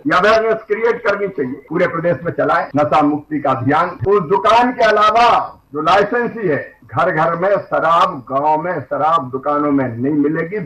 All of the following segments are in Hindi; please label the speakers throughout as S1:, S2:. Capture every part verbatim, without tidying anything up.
S1: ये अवेयरनेस क्रिएट करनी चाहिए, पूरे प्रदेश में चलाएं नशा मुक्ति का अभियान। उस दुकान के अलावा जो लाइसेंसी है, घर घर में शराब, गांव में शराब दुकानों में नहीं मिलेगी।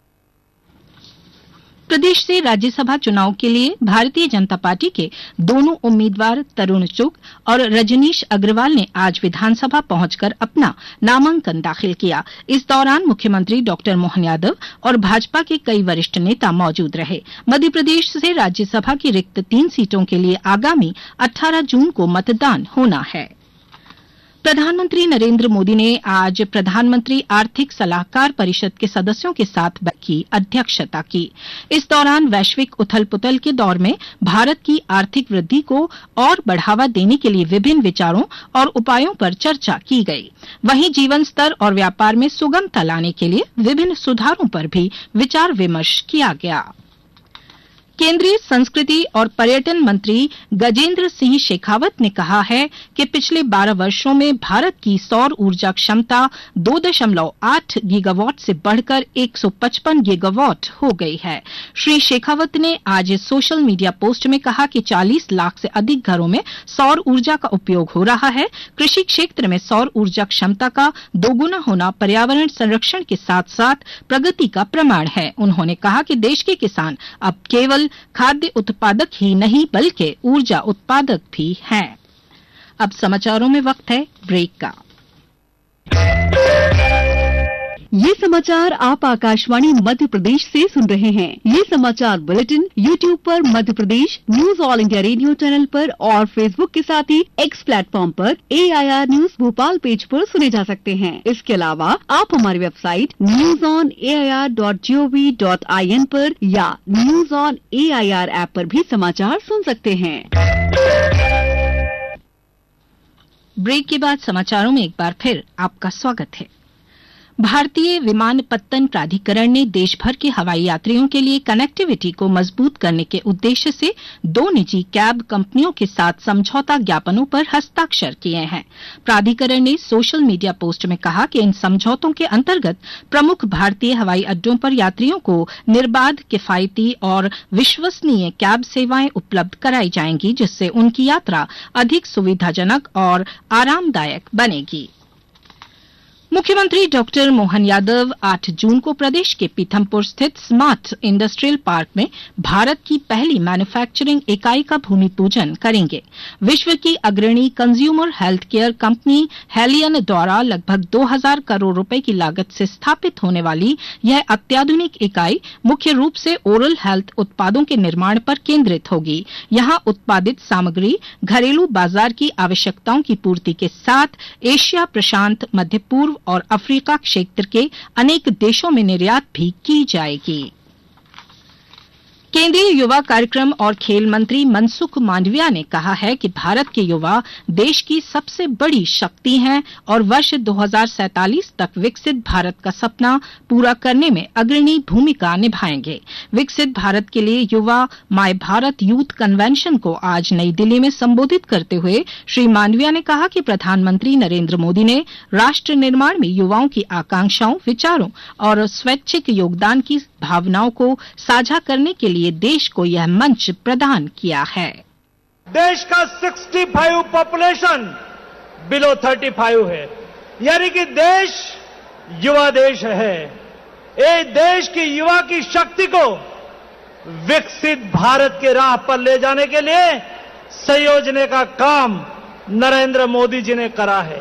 S2: प्रदेश से राज्यसभा चुनाव के लिए भारतीय जनता पार्टी के दोनों उम्मीदवार तरुण चुग और रजनीश अग्रवाल ने आज विधानसभा पहुंचकर अपना नामांकन दाखिल किया। इस दौरान मुख्यमंत्री डॉक्टर मोहन यादव और भाजपा के कई वरिष्ठ नेता मौजूद रहे। मध्य प्रदेश से राज्यसभा की रिक्त तीन सीटों के लिए आगामी अठारह जून को मतदान होना है। प्रधानमंत्री नरेंद्र मोदी ने आज प्रधानमंत्री आर्थिक सलाहकार परिषद के सदस्यों के साथ बैठक की अध्यक्षता की। इस दौरान वैश्विक उथल-पुथल के दौर में भारत की आर्थिक वृद्धि को और बढ़ावा देने के लिए विभिन्न विचारों और उपायों पर चर्चा की गई। वहीं जीवन स्तर और व्यापार में सुगमता लाने के लिए विभिन्न सुधारों पर भी विचार विमर्श किया गया। केंद्रीय संस्कृति और पर्यटन मंत्री गजेंद्र सिंह शेखावत ने कहा है कि पिछले बारह वर्षों में भारत की सौर ऊर्जा क्षमता दो दशमलव आठ गीगावाट से बढ़कर एक सौ पचपन गीगावाट हो गई है। श्री शेखावत ने आज सोशल मीडिया पोस्ट में कहा कि चालीस लाख से अधिक घरों में सौर ऊर्जा का उपयोग हो रहा है। कृषि क्षेत्र में सौर ऊर्जा क्षमता का दोगुना होना पर्यावरण संरक्षण के साथ साथ प्रगति का प्रमाण है। उन्होंने कहा कि देश के किसान अब केवल खाद्य उत्पादक ही नहीं बल्कि ऊर्जा उत्पादक भी हैं। अब समाचारों में वक्त है ब्रेक का।
S3: ये समाचार आप आकाशवाणी मध्य प्रदेश से सुन रहे हैं। ये समाचार बुलेटिन यूट्यूब पर Madhya Pradesh news all India radio channel पर और फेसबुक के साथ ही एक्स प्लेटफॉर्म पर ए I R news Bhopal page पर सुने जा सकते हैं। इसके अलावा आप हमारी website news on A I R dot G O V dot I N पर या news on A I R app पर भी समाचार सुन सकते हैं।
S2: ब्रेक के बाद समाचारों में एक बार फिर आपका स्वागत है। भारतीय विमानपत्तन प्राधिकरण ने देश भर के हवाई यात्रियों के लिए कनेक्टिविटी को मजबूत करने के उद्देश्य से दो निजी कैब कंपनियों के साथ समझौता ज्ञापनों पर हस्ताक्षर किए हैं। प्राधिकरण ने सोशल मीडिया पोस्ट में कहा कि इन समझौतों के अंतर्गत प्रमुख भारतीय हवाई अड्डों पर यात्रियों को निर्बाध, किफायती और विश्वसनीय कैब सेवाएं उपलब्ध कराई जाएंगी, जिससे उनकी यात्रा अधिक सुविधाजनक और आरामदायक बनेगी। मुख्यमंत्री डॉक्टर मोहन यादव आठ जून को प्रदेश के पीथमपुर स्थित स्मार्ट इंडस्ट्रियल पार्क में भारत की पहली मैन्युफैक्चरिंग इकाई का भूमि पूजन करेंगे। विश्व की अग्रणी consumer health care company Helion द्वारा लगभग दो हज़ार करोड़ रुपए की लागत से स्थापित होने वाली यह अत्याधुनिक इकाई मुख्य रूप से ओरल हेल्थ उत्पादों के निर्माण पर केंद्रित होगी। यहां उत्पादित सामग्री घरेलू बाजार की आवश्यकताओं की पूर्ति के साथ एशिया प्रशांत, मध्य पूर्व और अफ्रीका क्षेत्र के अनेक देशों में निर्यात भी की जाएगी। केंद्रीय युवा कार्यक्रम और खेल मंत्री मनसुख मांडविया ने कहा है कि भारत के युवा देश की सबसे बड़ी शक्ति हैं और वर्ष दो हज़ार सैंतालीस तक विकसित भारत का सपना पूरा करने में अग्रणी भूमिका निभाएंगे। विकसित भारत के लिए युवा माय भारत यूथ कन्वेंशन को आज नई दिल्ली में संबोधित करते हुए श्री मांडविया ने कहा कि प्रधानमंत्री नरेंद्र मोदी ने राष्ट्र निर्माण में युवाओं की आकांक्षाओं, विचारों और स्वैच्छिक योगदान की भावनाओं को साझा करने के लिए देश को यह मंच प्रदान किया है।
S4: देश का पैंसठ पॉपुलेशन बिलो पैंतीस है, यानी कि देश युवा देश है। ये देश की युवा की शक्ति को विकसित भारत के राह पर ले जाने के लिए संयोजने का काम नरेंद्र मोदी जी ने करा है।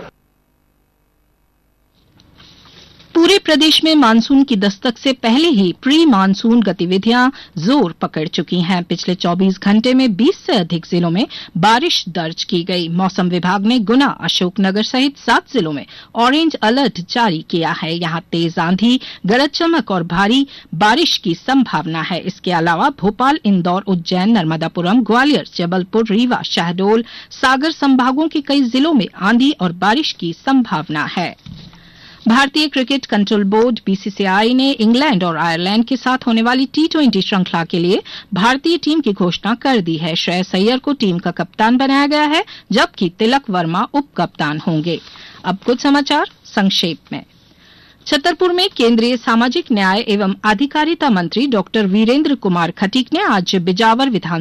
S2: पूरे प्रदेश में मानसून की दस्तक से पहले ही प्री मानसून गतिविधियां जोर पकड़ चुकी हैं। पिछले चौबीस घंटे में बीस से अधिक जिलों में बारिश दर्ज की गई। मौसम विभाग ने गुना, अशोकनगर सहित सात जिलों में ऑरेंज अलर्ट जारी किया है। यहां तेज आंधी, गरज चमक और भारी बारिश की संभावना है। इसके अलावा भोपाल, इंदौर, उज्जैन, नर्मदापुरम, ग्वालियर, जबलपुर, रीवा, शहडोल, सागर संभागों के कई जिलों में आंधी और बारिश की संभावना है। भारतीय cricket control board B C सी आई ने इंग्लैंड और आयरलैंड के साथ होने वाली टी ट्वेंटी श्रृंखला के लिए भारतीय टीम की घोषणा कर दी है। श्रेयस अय्यर को टीम का कप्तान बनाया गया है, जबकि तिलक वर्मा उप कप्तान होंगे। अब कुछ समाचार संक्षेप में। छतरपुर में केंद्रीय सामाजिक न्याय एवं अधिकारिता मंत्री डॉक्टर वीरेंद्र कुमार खटीक ने आज बिजावर विधान